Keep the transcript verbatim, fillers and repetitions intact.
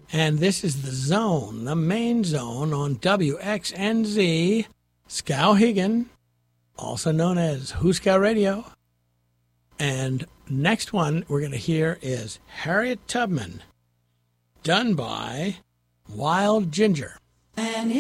And this is The Zone, the main zone on W X N Z, Skowhegan, also known as Hooskow Radio. And next one we're going to hear is Harriet Tubman, done by Wild Ginger. And